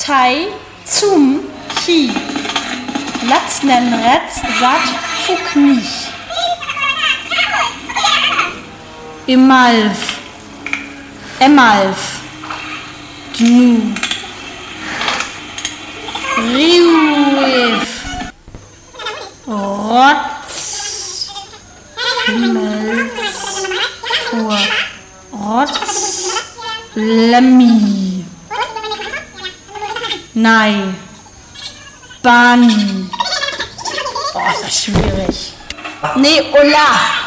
Tai, zum, Chi. Latznen, Retz, Sat, Fuck, nicht. Emalf, Emalf, Dnu. Riuef, Rotz, Himmels, Tor, Rotz, Lemmi, Nei, Bani. Oh, ist das schwierig. Nee, Ola.